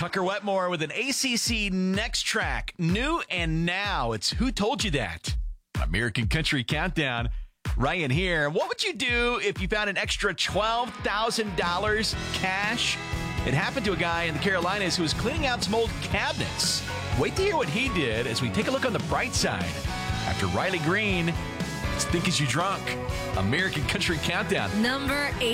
Tucker Wetmore with an ACC Next Track. New and now. It's Who Told You That? American Country Countdown. Ryan here. What would you do if you found an extra $12,000 cash? It happened to a guy in the Carolinas who was cleaning out some old cabinets. Wait to hear what he did as we take a look on the bright side. After Riley Green, it's Think Is You Drunk. American Country Countdown. Number 8.